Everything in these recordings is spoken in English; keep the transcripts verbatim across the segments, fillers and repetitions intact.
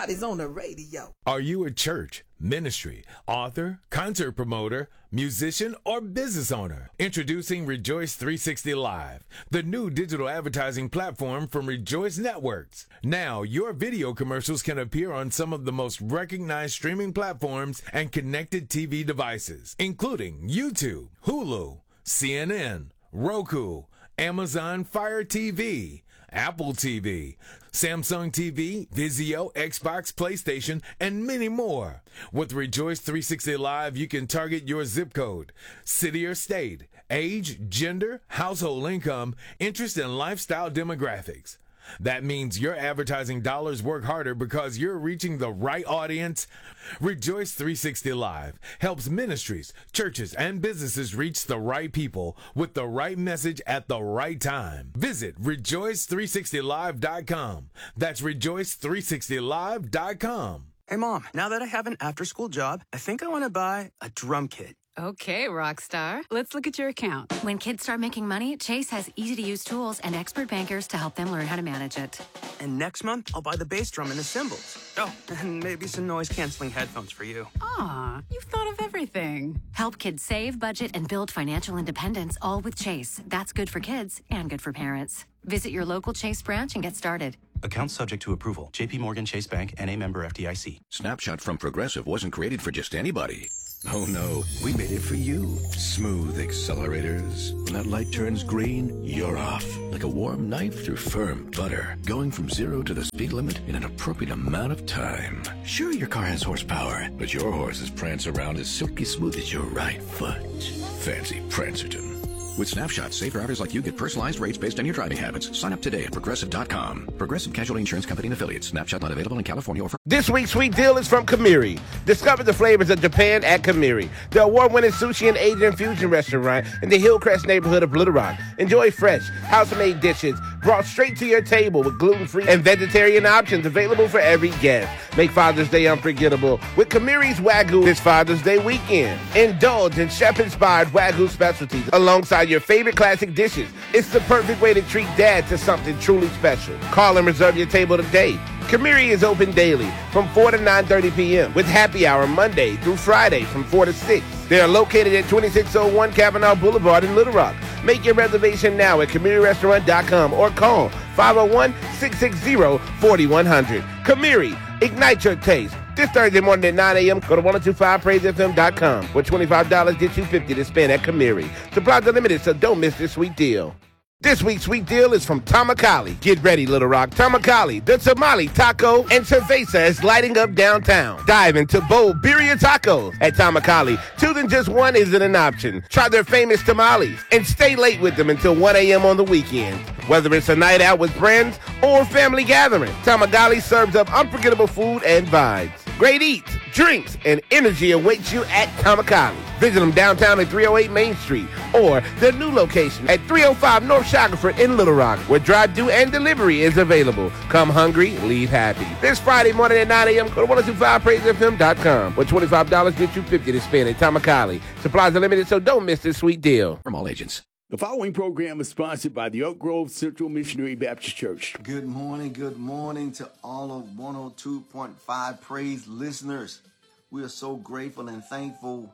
Snapshot is on the radio. Are you a church, ministry, author, concert promoter, musician, or business owner? Introducing Rejoice three sixty Live, the new digital advertising platform from Rejoice Networks. Now, your video commercials can appear on some of the most recognized streaming platforms and connected T V devices, including YouTube, Hulu, C N N, Roku, Amazon Fire T V, Apple T V, Samsung T V, Vizio, Xbox, PlayStation, and many more. With Rejoice three sixty Live, you can target your zip code, city or state, age, gender, household income, interest, and lifestyle demographics. That means your advertising dollars work harder because you're reaching the right audience. Rejoice three sixty Live helps ministries, churches, and businesses reach the right people with the right message at the right time. Visit rejoice three sixty live dot com. That's rejoice three sixty live dot com. Hey, Mom, now that I have an after-school job, I think I want to buy a drum kit. Okay, Rockstar. Let's look at your account. When kids start making money, Chase has easy-to-use tools and expert bankers to help them learn how to manage it. And next month, I'll buy the bass drum and the cymbals. Oh, and maybe some noise-canceling headphones for you. Aw, you've thought of everything. Help kids save, budget, and build financial independence, all with Chase. That's good for kids and good for parents. Visit your local Chase branch and get started. Account subject to approval. J P Morgan Chase Bank, N A member F D I C. Snapshot from Progressive wasn't created for just anybody. Oh no, we made it for you. Smooth accelerators. When that light turns green, you're off. Like a warm knife through firm butter. Going from zero to the speed limit in an appropriate amount of time. Sure, your car has horsepower, but your horses prance around as silky smooth as your right foot. Fancy Prancerton. With Snapshot, safe drivers like you get personalized rates based on your driving habits. Sign up today at Progressive dot com. Progressive Casualty Insurance Company and Affiliates. Snapshot not available in California or... For- this week's sweet deal is from Kamiri. Discover the flavors of Japan at Kamiri, the award-winning sushi and Asian fusion restaurant in the Hillcrest neighborhood of Little Rock. Enjoy fresh, house-made dishes brought straight to your table with gluten-free and vegetarian options available for every guest. Make Father's Day unforgettable with Kamiri's Wagyu this Father's Day weekend. Indulge in chef-inspired Wagyu specialties alongside your favorite classic dishes. It's the perfect way to treat Dad to something truly special. Call and reserve your table today. Kamiri is open daily from four to nine thirty p.m. with happy hour Monday through Friday from four to six. They are located at twenty-six oh one Kavanaugh Boulevard in Little Rock. Make your reservation now at Kamiri Restaurant dot com or call five oh one, six six zero, four one zero zero. Kamiri, ignite your taste. This Thursday morning at nine a.m., go to ten twenty-five praise f m dot com, where twenty-five dollars gets you fifty dollars to spend at Kamiri. Supplies are limited, so don't miss this sweet deal. This week's sweet deal is from Tamakali. Get ready, Little Rock. Tamakali, the tamale, taco, and cerveza is lighting up downtown. Dive into bold birria tacos at Tamakali. Two than just one isn't an option. Try their famous tamales and stay late with them until one a.m. on the weekend. Whether it's a night out with friends or family gathering, Tamakali serves up unforgettable food and vibes. Great eats, drinks, and energy awaits you at Tamakali. Visit them downtown at three oh eight Main Street or their new location at three oh five North Shackelford in Little Rock, where drive-thru and delivery is available. Come hungry, leave happy. This Friday morning at nine a.m., go to ten twenty-five praise f m dot com, where twenty-five dollars gets you fifty dollars to spend at Tamakali. Supplies are limited, so don't miss this sweet deal. From all agents. The following program is sponsored by the Oak Grove Central Missionary Baptist Church. Good morning, good morning to all of one oh two point five Praise listeners. We are so grateful and thankful.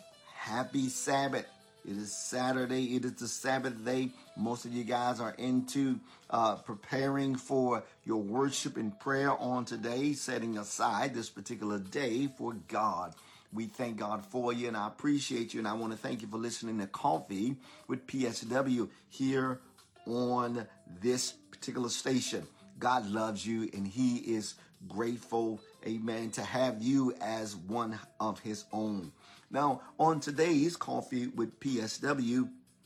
Happy Sabbath. It is Saturday. It is the Sabbath day. Most of you guys are into uh, preparing for your worship and prayer on today, setting aside this particular day for God. We thank God for you, and I appreciate you, and I want to thank you for listening to Coffee with P S W here on this particular station. God loves you, and he is grateful, amen, to have you as one of his own. Now, on today's Coffee with P S W,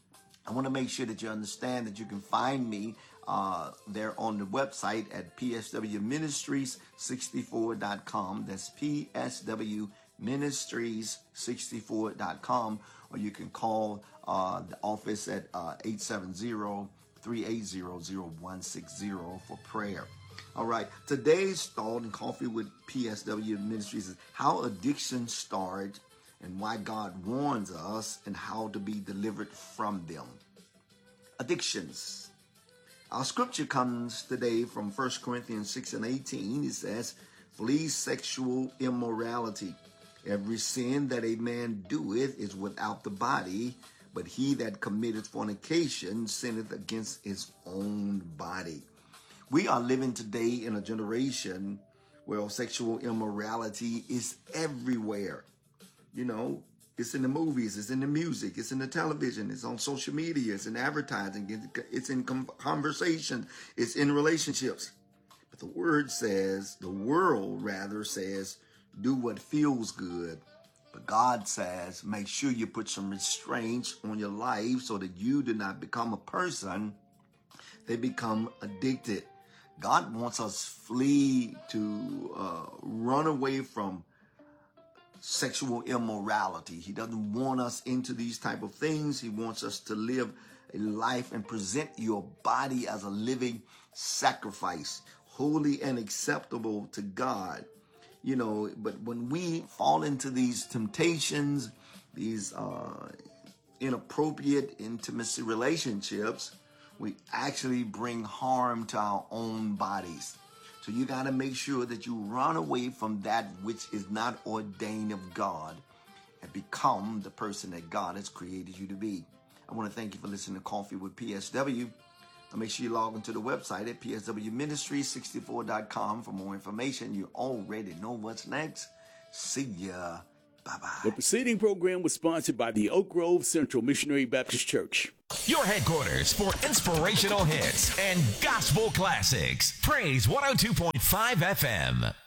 I want to make sure that you understand that you can find me uh, there on the website at P S W Ministries sixty-four dot com. That's P S W Ministries sixty-four dot com, or you can call uh, the office at uh, eight seven zero, three eight zero, zero one six zero for prayer. All right, today's thought in Coffee with P S W Ministries is how addiction started and why God warns us and how to be delivered from them. Addictions. Our scripture comes today from First Corinthians six and eighteen. It says, Flee sexual immorality. Every sin that a man doeth is without the body, but he that committeth fornication sinneth against his own body. We are living today in a generation where sexual immorality is everywhere. You know, it's in the movies, it's in the music, it's in the television, it's on social media, it's in advertising, it's in conversation, it's in relationships. But the word says, the world rather says, do what feels good. But God says, make sure you put some restraints on your life so that you do not become a person that become addicted. God wants us flee to uh, run away from sexual immorality. He doesn't want us into these type of things. He wants us to live a life and present your body as a living sacrifice, holy and acceptable to God. You know, but when we fall into these temptations, these uh, inappropriate intimacy relationships, we actually bring harm to our own bodies. So you got to make sure that you run away from that which is not ordained of God and become the person that God has created you to be. I want to thank you for listening to Coffee with P S W. And make sure you log into the website at P S W ministry sixty-four dot com for more information. You already know what's next. See ya. Bye-bye. The preceding program was sponsored by the Oak Grove Central Missionary Baptist Church. Your headquarters for inspirational hits and gospel classics. Praise one oh two point five F M.